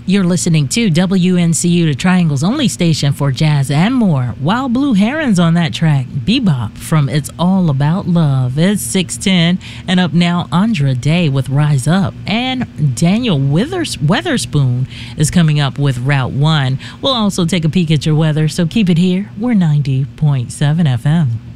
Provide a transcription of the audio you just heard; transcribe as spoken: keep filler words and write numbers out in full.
You're listening to W N C U, the Triangle's only station for jazz and more. Wild Blue Herons on that track, Bebop from It's All About Love. It's six ten, and up now, Andra Day with Rise Up, and Daniel Withers- Weatherspoon is coming up with Route one. We'll also take a peek at your weather, so keep it here. We're ninety point seven F M.